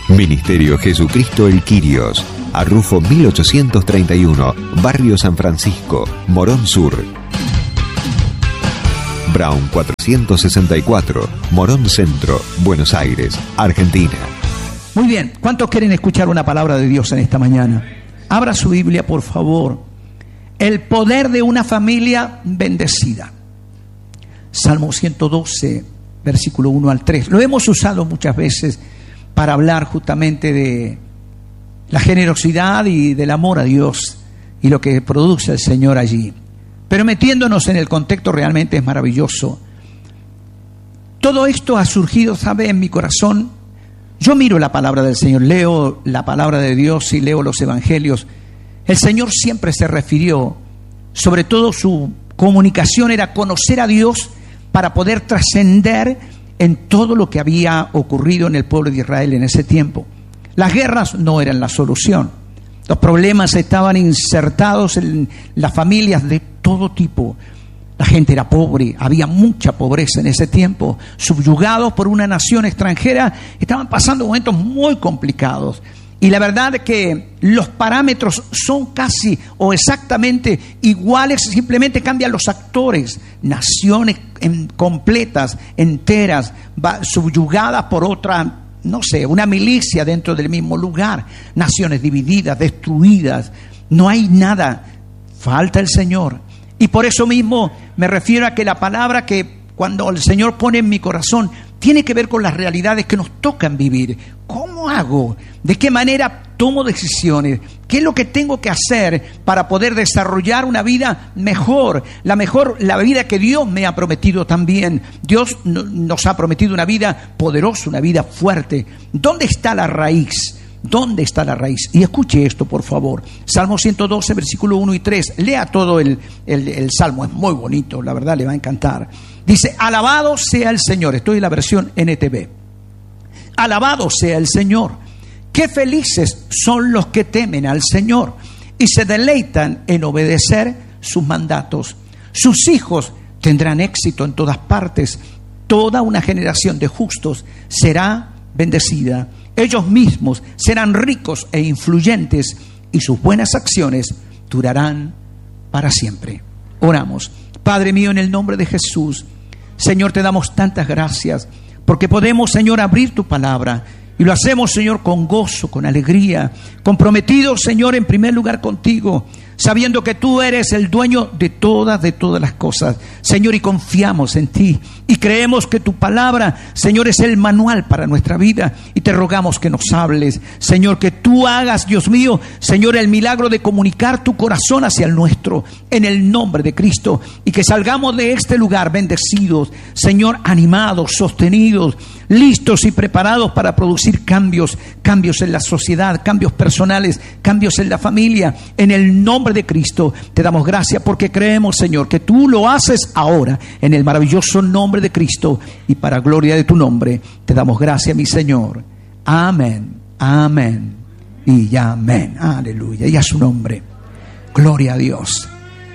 Ministerio Jesucristo el Quirios, Arrufo 1831, Barrio San Francisco, Morón Sur. Brown 464, Morón Centro, Buenos Aires, Argentina. Muy bien, ¿cuántos quieren escuchar una palabra de Dios en esta mañana? Abra su Biblia, por favor. El poder de una familia bendecida. Salmo 112, versículo 1 al 3. Lo hemos usado muchas veces para hablar justamente de la generosidad y del amor a Dios y lo que produce el Señor allí. Pero metiéndonos en el contexto, realmente es maravilloso. Todo esto ha surgido, ¿sabe?, en mi corazón. Yo miro la palabra del Señor, leo la palabra de Dios y leo los evangelios. El Señor siempre se refirió, sobre todo su comunicación era conocer a Dios para poder trascender en todo lo que había ocurrido en el pueblo de Israel en ese tiempo. Las guerras no eran la solución. Los problemas estaban insertados en las familias de todo tipo. La gente era pobre, había mucha pobreza en ese tiempo. Subyugados por una nación extranjera, estaban pasando momentos muy complicados. Y la verdad es que los parámetros son casi o exactamente iguales, simplemente cambian los actores. Naciones completas, enteras, subyugadas por otra, no sé, una milicia dentro del mismo lugar. Naciones divididas, destruidas. No hay nada. Falta el Señor. Y por eso mismo me refiero a que la palabra que cuando el Señor pone en mi corazón tiene que ver con las realidades que nos tocan vivir. ¿Cómo hago? ¿De qué manera tomo decisiones? ¿Qué es lo que tengo que hacer para poder desarrollar una vida mejor? La vida que Dios me ha prometido también. Dios nos ha prometido una vida poderosa, una vida fuerte. ¿Dónde está la raíz? ¿Dónde está la raíz? Y escuche esto, por favor. Salmo 112, versículo 1 y 3. Lea todo el Salmo. Es muy bonito, la verdad, le va a encantar. Dice, alabado sea el Señor. Estoy en la versión NTV. Alabado sea el Señor. Qué felices son los que temen al Señor y se deleitan en obedecer sus mandatos. Sus hijos tendrán éxito en todas partes. Toda una generación de justos será bendecida. Ellos mismos serán ricos e influyentes y sus buenas acciones durarán para siempre. Oramos. Padre mío, en el nombre de Jesús, Señor, te damos tantas gracias porque podemos, Señor, abrir tu palabra. Y lo hacemos, Señor, con gozo, con alegría, comprometidos, Señor, en primer lugar contigo, sabiendo que tú eres el dueño de todas las cosas, Señor, y confiamos en ti. Y creemos que tu palabra, Señor, es el manual para nuestra vida. Y te rogamos que nos hables, Señor, que tú hagas, Dios mío, Señor, el milagro de comunicar tu corazón hacia el nuestro, en el nombre de Cristo. Y que salgamos de este lugar bendecidos, Señor, animados, sostenidos, listos y preparados para producir cambios en la sociedad, cambios personales, cambios en la familia. En el nombre de Cristo te damos gracias porque creemos, Señor, que tú lo haces ahora en el maravilloso nombre de Cristo y para gloria de tu nombre. Te damos gracias, mi Señor. Amén, amén y amén. Aleluya, y a su nombre. Gloria a Dios.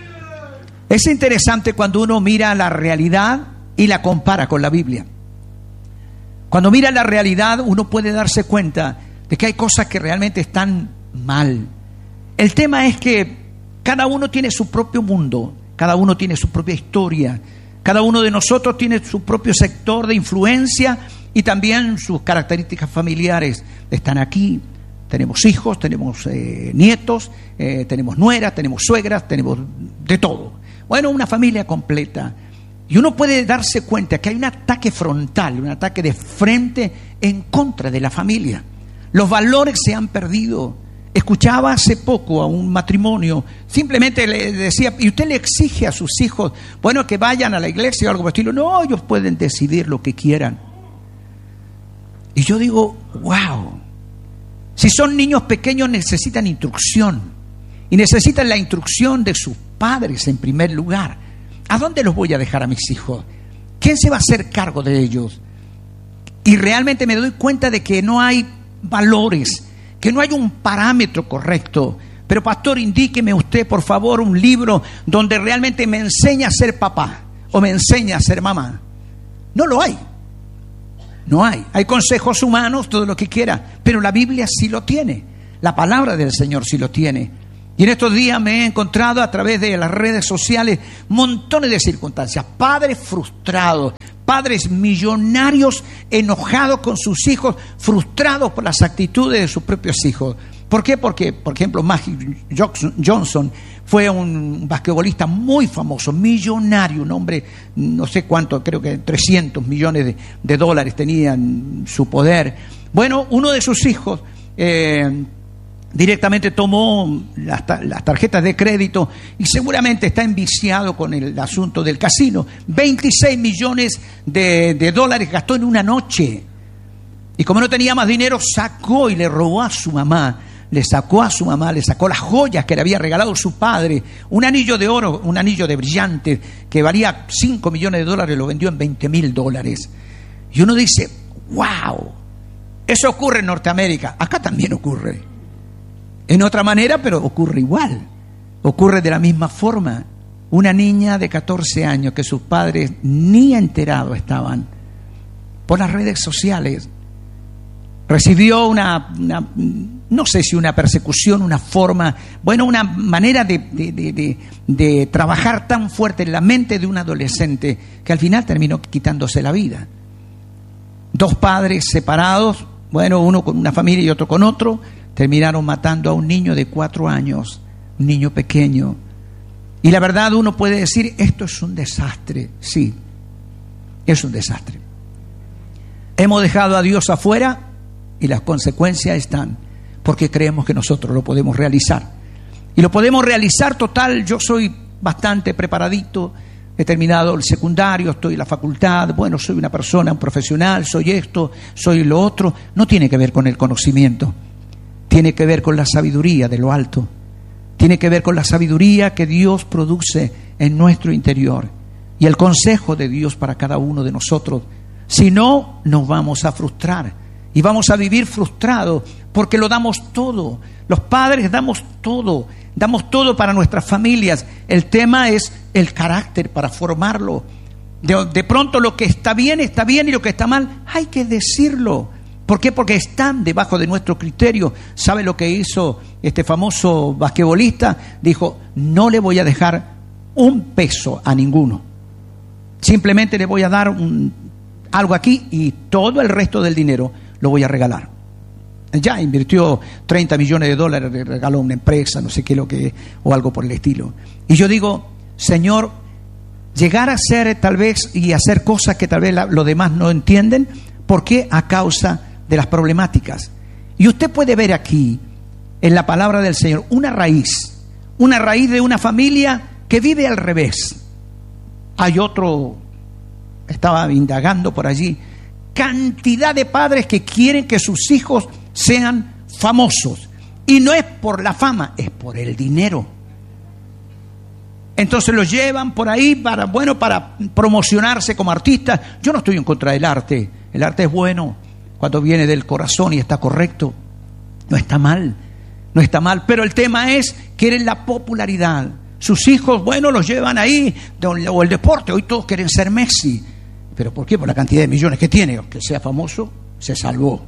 Es interesante cuando uno mira la realidad y la compara con la Biblia. Cuando mira la realidad, uno puede darse cuenta de que hay cosas que realmente están mal. El tema es que cada uno tiene su propio mundo, cada uno tiene su propia historia, cada uno de nosotros tiene su propio sector de influencia y también sus características familiares. Están aquí, tenemos hijos, tenemos nietos, tenemos nueras, tenemos suegras, tenemos de todo. Bueno, una familia completa. Y uno puede darse cuenta que hay un ataque frontal, un ataque de frente en contra de la familia. Los valores se han perdido. Escuchaba hace poco a un matrimonio, simplemente le decía, y usted le exige a sus hijos, bueno, que vayan a la iglesia o algo por el estilo. No, ellos pueden decidir lo que quieran. Y yo digo, wow, si son niños pequeños necesitan instrucción. Y necesitan la instrucción de sus padres en primer lugar. ¿A dónde los voy a dejar a mis hijos? ¿Quién se va a hacer cargo de ellos? Y realmente me doy cuenta de que no hay valores, que no hay un parámetro correcto. Pero pastor, indíqueme usted, por favor, un libro donde realmente me enseña a ser papá o me enseña a ser mamá. No lo hay. No hay. Hay consejos humanos, todo lo que quiera, pero la Biblia sí lo tiene. La palabra del Señor sí lo tiene. Y en estos días me he encontrado a través de las redes sociales montones de circunstancias. Padres frustrados, padres millonarios enojados con sus hijos, frustrados por las actitudes de sus propios hijos. ¿Por qué? Porque, por ejemplo, Magic Johnson fue un basquetbolista muy famoso, millonario, un hombre, no sé cuánto, creo que 300 millones de dólares tenía en su poder. Bueno, uno de sus hijos directamente tomó las tarjetas de crédito y seguramente está enviciado con el asunto del casino. 26 millones de dólares gastó en una noche. Y como no tenía más dinero, sacó y le robó a su mamá. Le sacó a su mamá, le sacó las joyas que le había regalado su padre. Un anillo de oro, un anillo de brillante que valía 5 millones de dólares, lo vendió en $20,000. Y uno dice, wow, eso ocurre en Norteamérica. Acá también ocurre. En otra manera, pero ocurre igual. Ocurre de la misma forma. Una niña de 14 años que sus padres ni enterados estaban, por las redes sociales, recibió no sé si una persecución, una forma, bueno, una manera de trabajar tan fuerte en la mente de un adolescente que al final terminó quitándose la vida. Dos padres separados, bueno, uno con una familia y otro con otro, terminaron matando a un niño de 4 años, un niño pequeño. Y la verdad, uno puede decir, esto es un desastre. Sí, es un desastre. Hemos dejado a Dios afuera y las consecuencias están, porque creemos que nosotros lo podemos realizar. Y lo podemos realizar total. Yo soy bastante preparadito, he terminado el secundario, estoy en la facultad, bueno, soy una persona, un profesional, soy esto, soy lo otro. No tiene que ver con el conocimiento. Tiene que ver con la sabiduría de lo alto. Tiene que ver con la sabiduría que Dios produce en nuestro interior. Y el consejo de Dios para cada uno de nosotros. Si no, nos vamos a frustrar. Y vamos a vivir frustrados porque lo damos todo. Los padres damos todo para nuestras familias. El tema es el carácter para formarlo. De pronto lo que está bien y lo que está mal hay que decirlo. ¿Por qué? Porque están debajo de nuestro criterio. ¿Sabe lo que hizo este famoso basquetbolista? Dijo, no le voy a dejar un peso a ninguno. Simplemente le voy a dar algo aquí y todo el resto del dinero lo voy a regalar. Ya invirtió 30 millones de dólares, le regaló a una empresa, no sé qué lo que es, o algo por el estilo. Y yo digo, Señor, llegar a ser tal vez y hacer cosas que tal vez los demás no entienden, ¿por qué? A causa de las problemáticas. Y usted puede ver aquí, en la palabra del Señor, una raíz de una familia que vive al revés. Hay otro, estaba indagando por allí, cantidad de padres que quieren que sus hijos sean famosos. Y no es por la fama, es por el dinero. Entonces los llevan por ahí para promocionarse como artistas. Yo no estoy en contra del arte. El arte es bueno cuando viene del corazón y está correcto. No está mal. Pero el tema es, quieren la popularidad. Sus hijos, los llevan ahí, o el deporte. Hoy todos quieren ser Messi. ¿Pero por qué? Por la cantidad de millones que tiene. Que sea famoso, se salvó.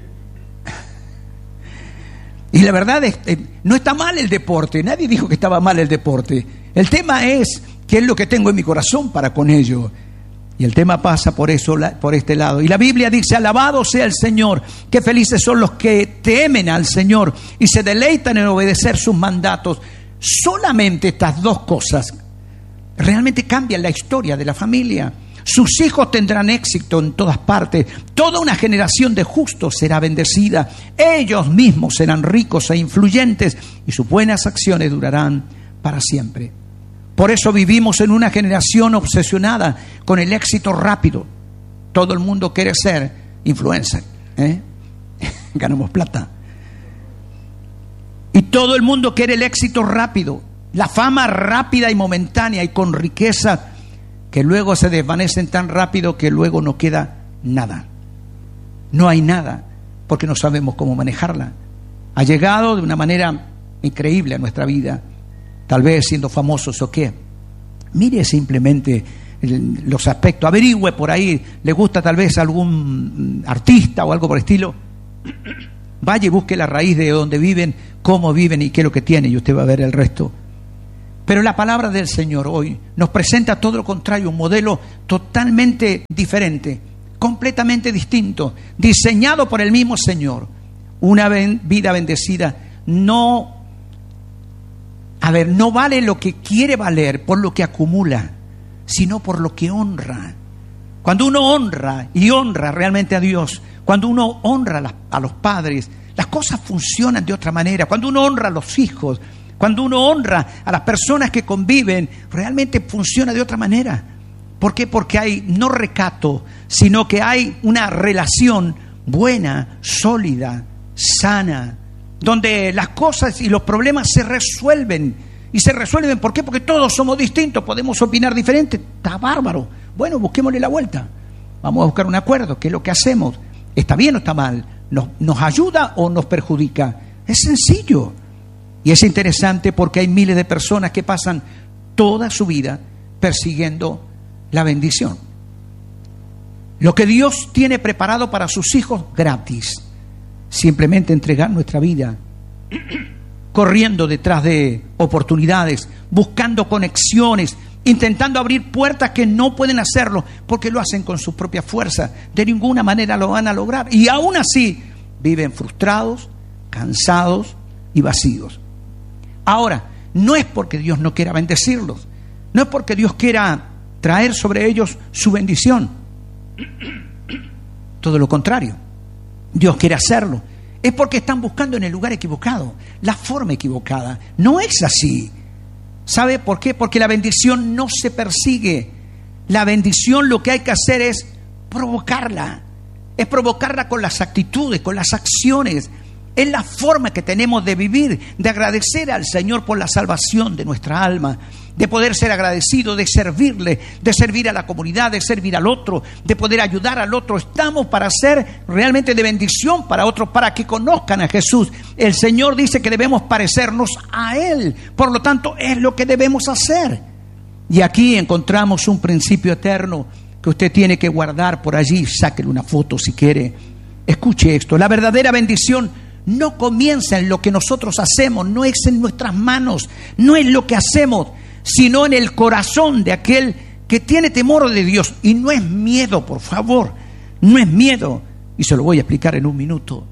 Y la verdad es que no está mal el deporte. Nadie dijo que estaba mal el deporte. El tema es qué es lo que tengo en mi corazón para con ello. Y el tema pasa por eso, por este lado. Y la Biblia dice, alabado sea el Señor. Qué felices son los que temen al Señor y se deleitan en obedecer sus mandatos. Solamente estas dos cosas realmente cambian la historia de la familia. Sus hijos tendrán éxito en todas partes. Toda una generación de justos será bendecida. Ellos mismos serán ricos e influyentes y sus buenas acciones durarán para siempre. Por eso vivimos en una generación obsesionada con el éxito rápido. Todo el mundo quiere ser influencer. Ganamos plata. Y todo el mundo quiere el éxito rápido. La fama rápida y momentánea y con riqueza que luego se desvanecen tan rápido que luego no queda nada. No hay nada, porque no sabemos cómo manejarla. Ha llegado de una manera increíble a nuestra vida, tal vez siendo famosos o qué. Mire simplemente los aspectos, averigüe por ahí, le gusta tal vez algún artista o algo por el estilo, vaya y busque la raíz de donde viven, cómo viven y qué es lo que tienen, y usted va a ver el resto. Pero la palabra del Señor hoy nos presenta todo lo contrario, un modelo totalmente diferente, completamente distinto, diseñado por el mismo Señor. Una vida bendecida no vale lo que quiere valer por lo que acumula, sino por lo que honra. Cuando uno honra realmente a Dios, cuando uno honra a los padres, las cosas funcionan de otra manera. Cuando uno honra a los hijos, cuando uno honra a las personas que conviven, realmente funciona de otra manera. ¿Por qué? Porque hay no recato, sino que hay una relación buena, sólida, sana, donde las cosas y los problemas se resuelven. Y se resuelven, ¿por qué? Porque todos somos distintos, podemos opinar diferente. Está bárbaro. Bueno, busquémosle la vuelta. Vamos a buscar un acuerdo. ¿Qué es lo que hacemos? ¿Está bien o está mal? ¿Nos ayuda o nos perjudica? Es sencillo. Y es interesante porque hay miles de personas que pasan toda su vida persiguiendo la bendición. Lo que Dios tiene preparado para sus hijos gratis. Simplemente entregar nuestra vida, corriendo detrás de oportunidades, buscando conexiones, intentando abrir puertas que no pueden hacerlo porque lo hacen con su propia fuerza. De ninguna manera lo van a lograr. Y aún así viven frustrados, cansados y vacíos. Ahora, no es porque Dios no quiera bendecirlos, no es porque Dios quiera traer sobre ellos su bendición. Todo lo contrario. Dios quiere hacerlo. Es porque están buscando en el lugar equivocado, la forma equivocada. No es así. ¿Sabe por qué? Porque la bendición no se persigue. La bendición lo que hay que hacer es provocarla. Es provocarla con las actitudes, con las acciones. Es la forma que tenemos de vivir, de agradecer al Señor por la salvación de nuestra alma, de poder ser agradecido, de servirle, de servir a la comunidad, de servir al otro, de poder ayudar al otro. Estamos para ser realmente de bendición para otros, para que conozcan a Jesús. El Señor dice que debemos parecernos a Él, por lo tanto es lo que debemos hacer. Y aquí encontramos un principio eterno que usted tiene que guardar por allí. Sáquele una foto si quiere. Escuche esto: la verdadera bendición no comienza en lo que nosotros hacemos, no es en nuestras manos, no es lo que hacemos, sino en el corazón de aquel que tiene temor de Dios. Y no es miedo, por favor, no es miedo. Y se lo voy a explicar en un minuto.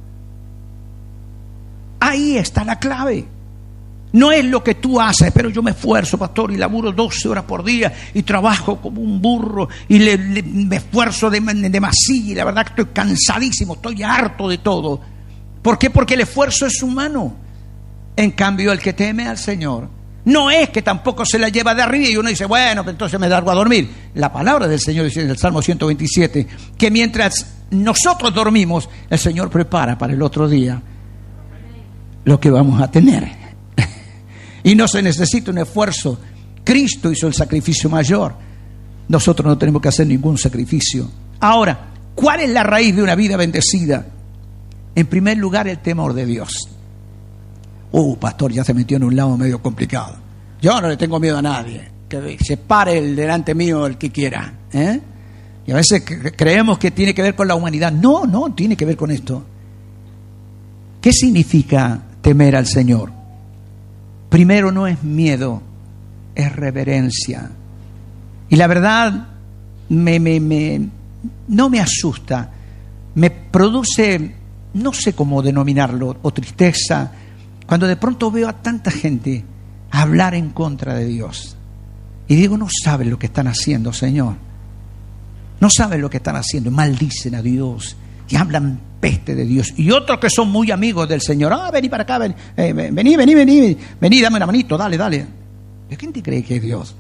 Ahí está la clave. No es lo que tú haces, pero yo me esfuerzo, pastor, y laburo 12 horas por día y trabajo como un burro y me esfuerzo demasiado y la verdad que estoy cansadísimo, estoy harto de todo. ¿Por qué? Porque el esfuerzo es humano. En cambio, el que teme al Señor no es que tampoco se la lleva de arriba y uno dice, bueno, pues entonces me largo a dormir. La palabra del Señor dice en el Salmo 127 que mientras nosotros dormimos, el Señor prepara para el otro día lo que vamos a tener. Y no se necesita un esfuerzo. Cristo hizo el sacrificio mayor. Nosotros no tenemos que hacer ningún sacrificio. Ahora, ¿cuál es la raíz de una vida bendecida? En primer lugar, el temor de Dios. Pastor, ya se metió en un lado medio complicado. Yo no le tengo miedo a nadie. Que se pare delante mío el que quiera. Y a veces creemos que tiene que ver con la humanidad. No, tiene que ver con esto. ¿Qué significa temer al Señor? Primero, no es miedo, es reverencia. Y la verdad no me asusta, me produce, no sé cómo denominarlo, o tristeza, cuando de pronto veo a tanta gente hablar en contra de Dios. Y digo, no saben lo que están haciendo, Señor. No saben lo que están haciendo, maldicen a Dios y hablan peste de Dios. Y otros que son muy amigos del Señor, vení para acá, vení, dame una manito, dale. ¿De quién te cree que es Dios?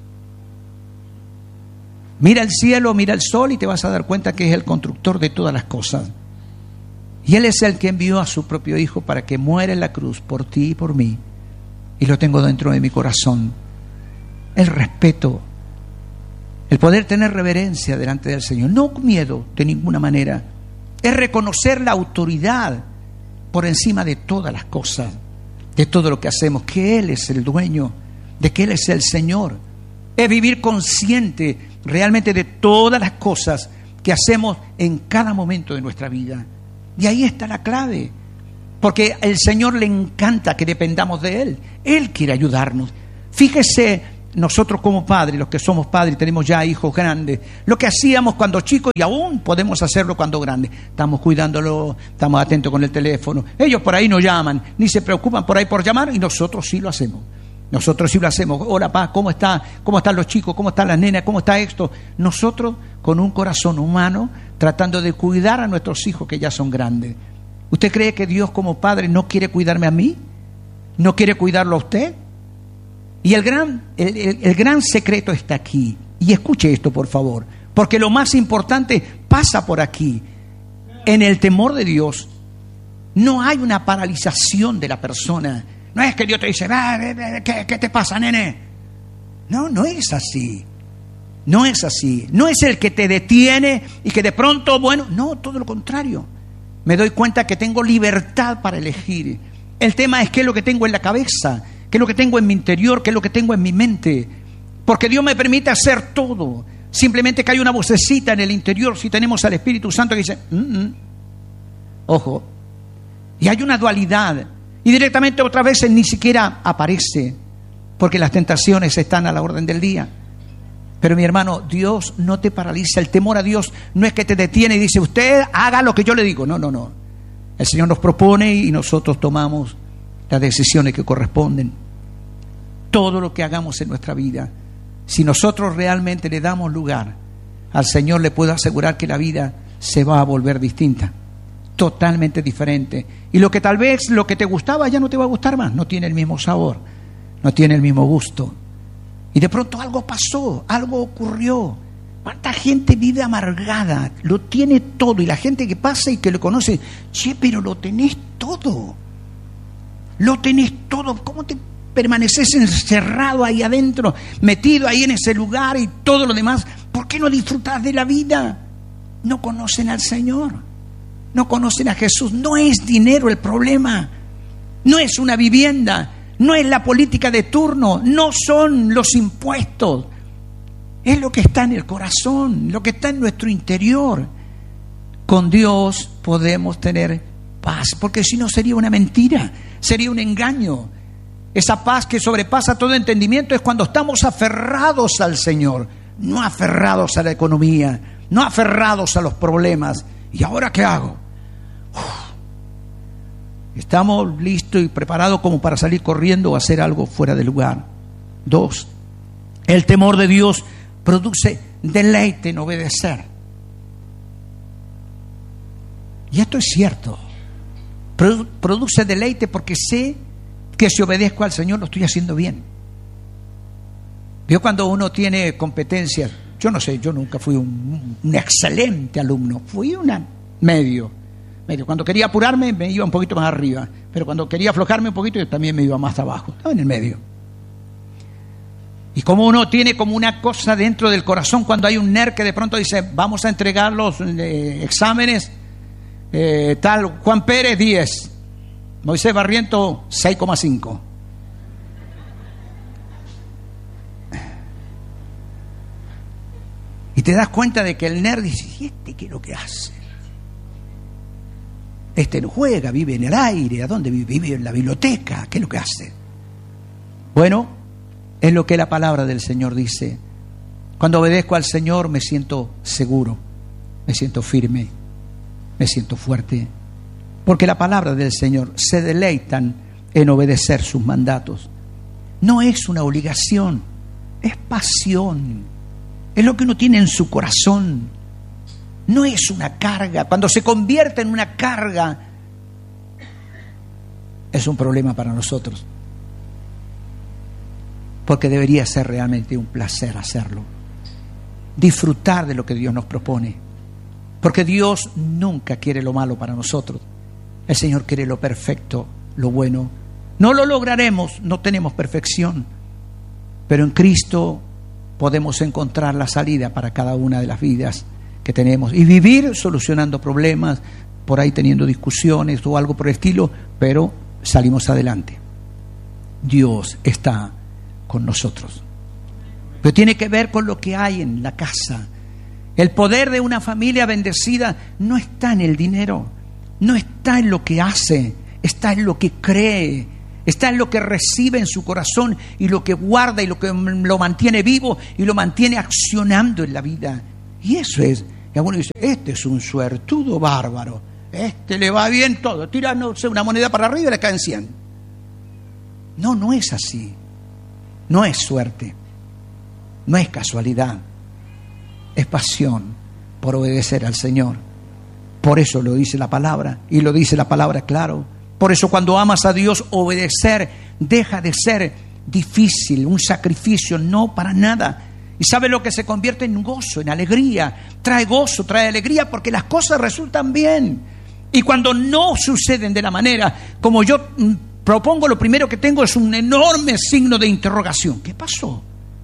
Mira el cielo, mira el sol y te vas a dar cuenta que es el constructor de todas las cosas. Y Él es el que envió a su propio Hijo para que muera en la cruz por ti y por mí. Y lo tengo dentro de mi corazón. El respeto, el poder tener reverencia delante del Señor, no miedo de ninguna manera. Es reconocer la autoridad por encima de todas las cosas, de todo lo que hacemos, que Él es el dueño, de que Él es el Señor. Es vivir consciente realmente de todas las cosas que hacemos en cada momento de nuestra vida. Y ahí está la clave, porque al Señor le encanta que dependamos de Él. Él quiere ayudarnos. Fíjese, nosotros como padres, los que somos padres, tenemos ya hijos grandes, lo que hacíamos cuando chicos y aún podemos hacerlo cuando grandes. Estamos cuidándolo, estamos atentos con el teléfono. Ellos por ahí no llaman, ni se preocupan por ahí por llamar, y nosotros sí lo hacemos. Nosotros sí lo hacemos. Hola, papá, ¿cómo está? ¿Cómo están los chicos? ¿Cómo están las nenas? ¿Cómo está esto? Nosotros, con un corazón humano, tratando de cuidar a nuestros hijos que ya son grandes. ¿Usted cree que Dios como Padre no quiere cuidarme a mí? ¿No quiere cuidarlo a usted? Y el gran secreto está aquí. Y escuche esto, por favor, porque lo más importante pasa por aquí. En el temor de Dios no hay una paralización de la persona. No es que Dios te dice, ¿qué te pasa, nene? No es así. No es así. No es el que te detiene y que de pronto, no, todo lo contrario. Me doy cuenta que tengo libertad para elegir. El tema es qué es lo que tengo en la cabeza, qué es lo que tengo en mi interior, qué es lo que tengo en mi mente. Porque Dios me permite hacer todo. Simplemente que hay una vocecita en el interior, si tenemos al Espíritu Santo que dice, ojo. Y hay una dualidad. Y directamente otras veces ni siquiera aparece, porque las tentaciones están a la orden del día. Pero mi hermano, Dios no te paraliza. El temor a Dios no es que te detiene y dice, usted haga lo que yo le digo. No. El Señor nos propone y nosotros tomamos las decisiones que corresponden. Todo lo que hagamos en nuestra vida, si nosotros realmente le damos lugar al Señor, le puedo asegurar que la vida se va a volver distinta, totalmente diferente. Y lo que tal vez lo que te gustaba ya no te va a gustar más, no tiene el mismo sabor, no tiene el mismo gusto. Y de pronto algo pasó, algo ocurrió. ¿Cuánta gente vive amargada? Lo tiene todo, y la gente que pasa y que lo conoce, pero lo tenés todo. Lo tenés todo. ¿Cómo te permaneces encerrado ahí adentro, metido ahí en ese lugar y todo lo demás? ¿Por qué no disfrutás de la vida? No conocen al Señor, no conocen a Jesús. No es dinero el problema, no es una vivienda, no es la política de turno, no son los impuestos. Es lo que está en el corazón, lo que está en nuestro interior. Con Dios podemos tener paz, porque si no sería una mentira, sería un engaño. Esa paz que sobrepasa todo entendimiento es cuando estamos aferrados al Señor, no aferrados a la economía, no aferrados a los problemas. ¿Y ahora qué hago? Estamos listos y preparados como para salir corriendo o hacer algo fuera de lugar. 2. El temor de Dios produce deleite en obedecer. Y esto es cierto. Produce deleite porque sé que si obedezco al Señor lo estoy haciendo bien. Yo cuando uno tiene competencias, yo no sé, yo nunca fui un excelente alumno, fui una medio. Cuando quería apurarme me iba un poquito más arriba, pero cuando quería aflojarme un poquito yo también me iba más abajo, estaba en el medio. Y como uno tiene como una cosa dentro del corazón cuando hay un nerd que de pronto dice, vamos a entregar los exámenes, tal Juan Pérez 10, Moisés Barriento 6,5. Y te das cuenta de que el nerd dice, ¿y este qué es lo que hace? Este no juega, vive en el aire. ¿A dónde vive? Vive en la biblioteca. ¿Qué es lo que hace? Bueno, es lo que la palabra del Señor dice. Cuando obedezco al Señor me siento seguro, me siento firme, me siento fuerte. Porque la palabra del Señor se deleitan en obedecer sus mandatos. No es una obligación, es pasión. Es lo que uno tiene en su corazón. No es una carga. Cuando se convierte en una carga, es un problema para nosotros. Porque debería ser realmente un placer hacerlo. Disfrutar de lo que Dios nos propone. Porque Dios nunca quiere lo malo para nosotros. El Señor quiere lo perfecto, lo bueno. No lo lograremos, no tenemos perfección. Pero en Cristo podemos encontrar la salida para cada una de las vidas que tenemos y vivir solucionando problemas, por ahí teniendo discusiones o algo por el estilo, pero salimos adelante. Dios está con nosotros. pero tiene que ver con lo que hay en la casa. El poder de una familia bendecida no está en el dinero, no está en lo que hace, está en lo que cree, está en lo que recibe en su corazón y lo que guarda y lo que lo mantiene vivo y lo mantiene accionando en la vida. Y eso es. Y alguno dice, este es un suertudo bárbaro, este le va bien todo, tira, no sé, una moneda para arriba y le caen 100. No, no es así. No es suerte, no es casualidad, es pasión por obedecer al Señor. Por eso lo dice la palabra, y lo dice la palabra claro. Por eso cuando amas a Dios, obedecer deja de ser difícil, un sacrificio, no para nada. Y ¿sabe lo que se convierte en gozo, en alegría? Trae gozo, trae alegría, porque las cosas resultan bien. Y cuando no suceden de la manera como yo propongo, lo primero que tengo es un enorme signo de interrogación. ¿Qué pasó?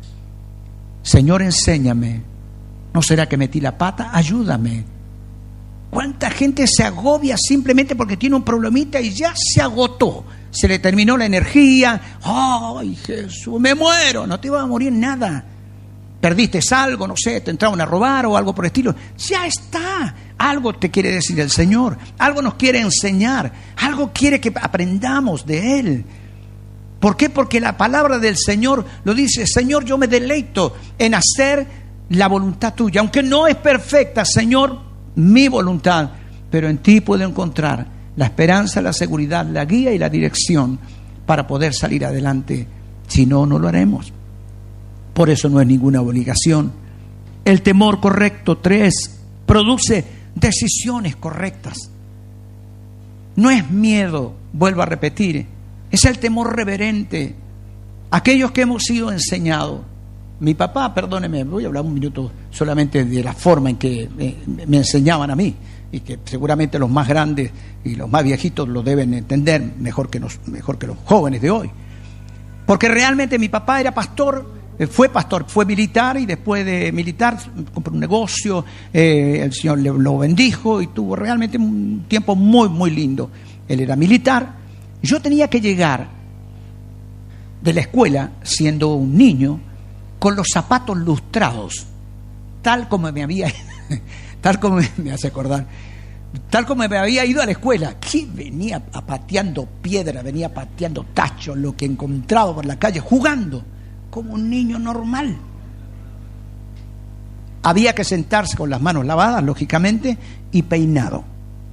Señor, enséñame. ¿No será que metí la pata? Ayúdame. ¿Cuánta gente se agobia simplemente porque tiene un problemita y ya se agotó? Se le terminó la energía. ¡Ay, Jesús, me muero! No te vas a morir nada. Perdiste algo, no sé, te entraron a robar o algo por el estilo. Ya está. Algo te quiere decir el Señor. Algo nos quiere enseñar. Algo quiere que aprendamos de Él. ¿Por qué? Porque la palabra del Señor lo dice. Señor, yo me deleito en hacer la voluntad tuya. Aunque no es perfecta, Señor, mi voluntad. Pero en ti puedo encontrar la esperanza, la seguridad, la guía y la dirección para poder salir adelante. Si no, no lo haremos. Por eso no es ninguna obligación. El temor correcto, 3, produce decisiones correctas. No es miedo, vuelvo a repetir, es el temor reverente. Aquellos que hemos sido enseñados. Mi papá, perdóneme, voy a hablar un minuto solamente de la forma en que me enseñaban a mí, y que seguramente los más grandes y los más viejitos lo deben entender mejor que los jóvenes de hoy. Porque realmente mi papá era pastor. Fue militar, y después de militar compró un negocio, el Señor lo bendijo y tuvo realmente un tiempo muy, muy lindo. Él era militar. Yo tenía que llegar de la escuela, siendo un niño, con los zapatos lustrados, tal como me hace acordar, tal como me había ido a la escuela, que venía pateando piedra, venía pateando tachos, lo que encontraba por la calle, jugando como un niño normal. Había que sentarse con las manos lavadas, lógicamente, y peinado.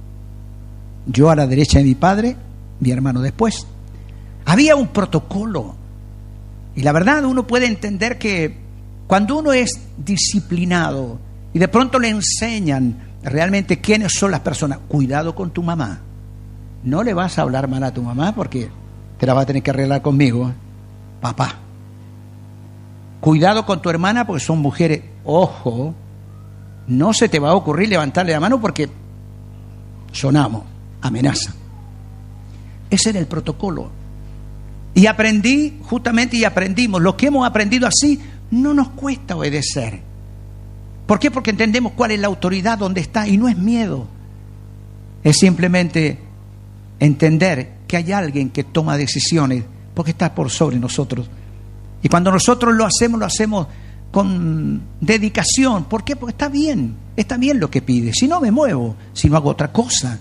Yo a la derecha de mi padre, mi hermano después. Había un protocolo. Y la verdad, uno puede entender que cuando uno es disciplinado y de pronto le enseñan realmente quiénes son las personas, cuidado con tu mamá. No le vas a hablar mal a tu mamá porque te la va a tener que arreglar conmigo, papá. Cuidado con tu hermana porque son mujeres. Ojo, no se te va a ocurrir levantarle la mano porque sonamos, amenaza. Ese era el protocolo. Y aprendimos. Lo que hemos aprendido así no nos cuesta obedecer. ¿Por qué? Porque entendemos cuál es la autoridad, dónde está, y no es miedo. Es simplemente entender que hay alguien que toma decisiones porque está por sobre nosotros. Y cuando nosotros lo hacemos con dedicación. ¿Por qué? Porque está bien lo que pide. Si no me muevo, si no hago otra cosa.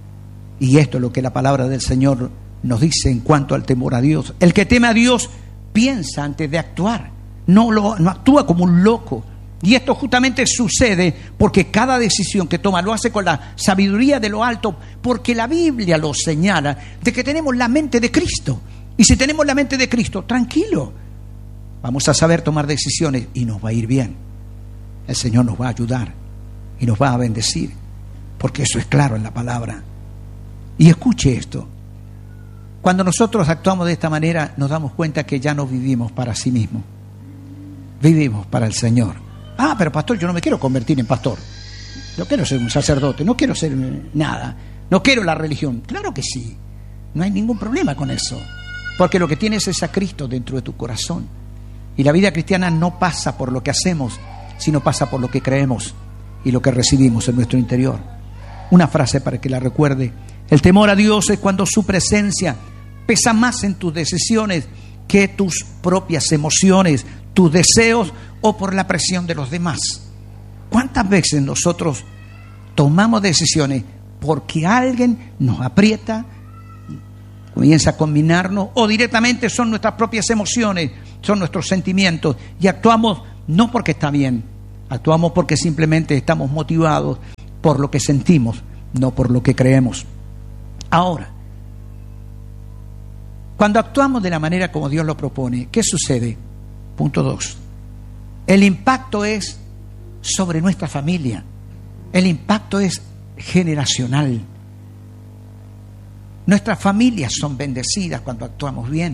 Y esto es lo que la palabra del Señor nos dice en cuanto al temor a Dios. El que teme a Dios piensa antes de actuar. No actúa como un loco. Y esto justamente sucede porque cada decisión que toma lo hace con la sabiduría de lo alto, porque la Biblia lo señala de que tenemos la mente de Cristo. Y si tenemos la mente de Cristo, tranquilo, vamos a saber tomar decisiones y nos va a ir bien. El Señor nos va a ayudar y nos va a bendecir, porque eso es claro en la palabra. Y escuche esto. Cuando nosotros actuamos de esta manera, nos damos cuenta que ya no vivimos para sí mismos. Vivimos para el Señor. Ah, pero pastor, yo no me quiero convertir en pastor. No quiero ser un sacerdote, no quiero ser nada. No quiero la religión. Claro que sí. No hay ningún problema con eso. Porque lo que tienes es a Cristo dentro de tu corazón. Y la vida cristiana no pasa por lo que hacemos, sino pasa por lo que creemos y lo que recibimos en nuestro interior. Una frase para que la recuerde. El temor a Dios es cuando su presencia pesa más en tus decisiones que tus propias emociones, tus deseos o por la presión de los demás. ¿Cuántas veces nosotros tomamos decisiones porque alguien nos aprieta, comienza a combinarnos, o directamente son nuestras propias emociones, son nuestros sentimientos, y actuamos no porque está bien, actuamos porque simplemente estamos motivados por lo que sentimos, no por lo que creemos? Ahora, cuando actuamos de la manera como Dios lo propone, ¿qué sucede? Punto 2. El impacto es sobre nuestra familia. El impacto es generacional. Nuestras familias son bendecidas cuando actuamos bien.